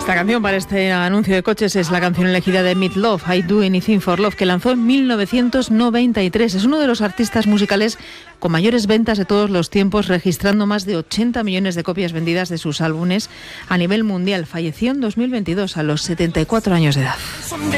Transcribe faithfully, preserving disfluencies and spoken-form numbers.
Esta canción para este anuncio de coches es la canción elegida de Meat Loaf, I Do Anything for Love, que lanzó en mil novecientos noventa y tres. Es uno de los artistas musicales con mayores ventas de todos los tiempos, registrando más de ochenta millones de copias vendidas de sus álbumes a nivel mundial. Falleció en dos mil veintidós a los setenta y cuatro años de edad.